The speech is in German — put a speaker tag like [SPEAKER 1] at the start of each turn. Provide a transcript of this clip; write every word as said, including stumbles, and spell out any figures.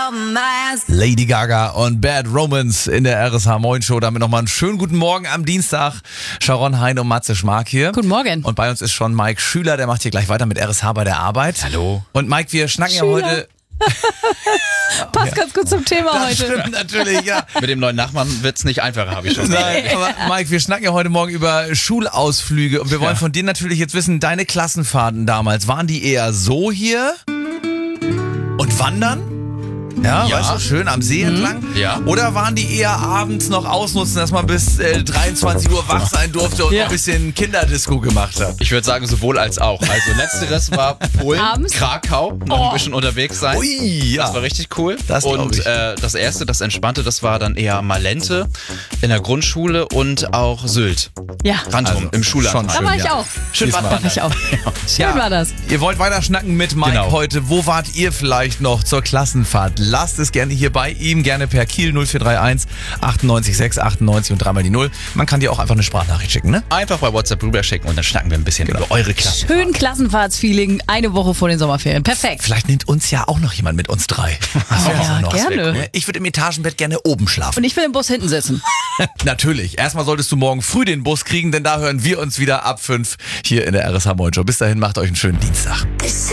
[SPEAKER 1] Lady Gaga und Bad Romance in der R S H Moin Show. Damit nochmal einen schönen guten Morgen am Dienstag. Sharon Hein und Matze Schmark hier.
[SPEAKER 2] Guten Morgen.
[SPEAKER 1] Und bei uns ist schon Mike Schüler, der macht hier gleich weiter mit R S H bei der Arbeit.
[SPEAKER 3] Hallo.
[SPEAKER 1] Und Mike, wir schnacken
[SPEAKER 2] Schüler.
[SPEAKER 1] ja heute...
[SPEAKER 2] Passt ja ganz gut zum Thema
[SPEAKER 1] das
[SPEAKER 2] heute.
[SPEAKER 1] Stimmt natürlich, ja.
[SPEAKER 3] Mit dem neuen Nachbarn wird's nicht einfacher, habe ich schon
[SPEAKER 1] Nein,
[SPEAKER 3] gesagt.
[SPEAKER 1] aber Mike, wir schnacken ja heute Morgen über Schulausflüge und wir wollen
[SPEAKER 3] Ja.
[SPEAKER 1] von dir natürlich jetzt wissen, deine Klassenfahrten damals, waren die eher so hier und wandern? Ja,
[SPEAKER 3] Ja.
[SPEAKER 1] weißt du, schön am See entlang?
[SPEAKER 3] Ja.
[SPEAKER 1] Oder waren die eher abends noch ausnutzen, dass man bis äh, dreiundzwanzig Uhr wach sein durfte und
[SPEAKER 2] Ja.
[SPEAKER 1] noch ein bisschen Kinderdisco gemacht hat?
[SPEAKER 3] Ich würde sagen, sowohl als auch. Also letzteres war Polen,
[SPEAKER 2] Abends?
[SPEAKER 3] Krakau, noch
[SPEAKER 2] Oh.
[SPEAKER 3] ein bisschen unterwegs sein.
[SPEAKER 1] Ui, ja.
[SPEAKER 3] Das war richtig cool.
[SPEAKER 1] Das glaub
[SPEAKER 3] und
[SPEAKER 1] ich.
[SPEAKER 3] äh, das erste, das Entspannte, das war dann eher Malente in der Grundschule und auch Sylt.
[SPEAKER 2] Ja,
[SPEAKER 3] Rantum
[SPEAKER 1] Also,
[SPEAKER 3] im Schulantrag.
[SPEAKER 1] schon
[SPEAKER 2] da
[SPEAKER 1] schön,
[SPEAKER 2] war ich
[SPEAKER 1] ja.
[SPEAKER 2] auch.
[SPEAKER 3] Schön
[SPEAKER 1] Diesmal.
[SPEAKER 3] wandern.
[SPEAKER 2] Da war ich auch. Schön war das.
[SPEAKER 1] Ihr wollt weiter schnacken mit Mike
[SPEAKER 3] Genau.
[SPEAKER 1] heute. Wo wart ihr vielleicht noch zur Klassenfahrt? Lasst es gerne hier bei ihm, gerne per Kiel null vier drei eins achtundneunzig sechs achtundneunzig und dreimal die null. Man kann dir auch einfach eine Sprachnachricht schicken, ne?
[SPEAKER 3] Einfach bei WhatsApp rüberschicken und dann schnacken wir ein bisschen über eure Klasse.
[SPEAKER 2] Schön Klassenfahrtsfeeling, eine Woche vor den Sommerferien. Perfekt.
[SPEAKER 1] Vielleicht nimmt uns ja auch noch jemand mit uns drei. Das wäre
[SPEAKER 2] Ja,
[SPEAKER 1] auch noch was.
[SPEAKER 2] gerne.
[SPEAKER 1] Ich würde im Etagenbett gerne oben schlafen.
[SPEAKER 2] Und ich will im Bus hinten sitzen.
[SPEAKER 1] Natürlich. Erstmal solltest du morgen früh den Bus kriegen, denn da hören wir uns wieder ab fünf hier in der R S H Moin Show. Bis dahin, macht euch einen schönen Dienstag.